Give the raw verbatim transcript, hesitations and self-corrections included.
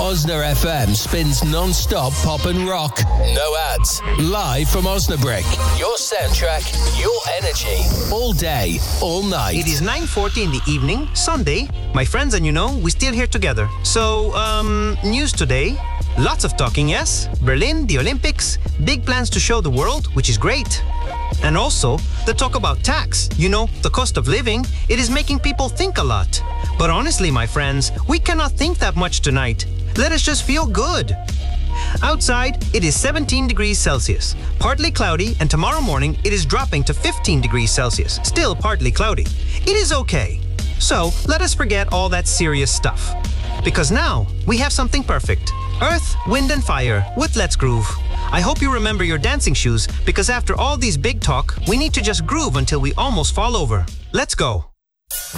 Osna F M spins non-stop pop and rock. No ads. Live from Osnabrück. Your soundtrack, your energy. All day, all night. It is nine forty in the evening, Sunday. My friends and you know, we're still here together. So, um, news today. Lots of talking, yes? Berlin, the Olympics, big plans to show the world, which is great. And also, the talk about tax, you know, the cost of living, it is making people think a lot. But honestly, my friends, we cannot think that much tonight. Let us just feel good. Outside, it is seventeen degrees Celsius, partly cloudy, and tomorrow morning it is dropping to fifteen degrees Celsius, still partly cloudy. It is okay. So, let us forget all that serious stuff. Because now, we have something perfect. Earth, Wind and Fire with Let's Groove. I hope you remember your dancing shoes, because after all these big talk, we need to just groove until we almost fall over. Let's go.